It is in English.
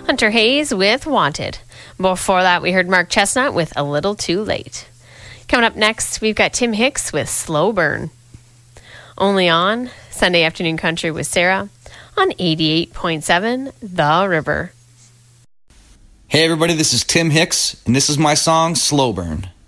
Hunter Hayes with Wanted. Before that, we heard Mark Chestnut with A Little Too Late. Coming up next, we've got Tim Hicks with Slow Burn. Only on Sunday Afternoon Country with Sarah on 88.7 The River. Hey everybody, this is Tim Hicks, and this is my song, Slow Burn.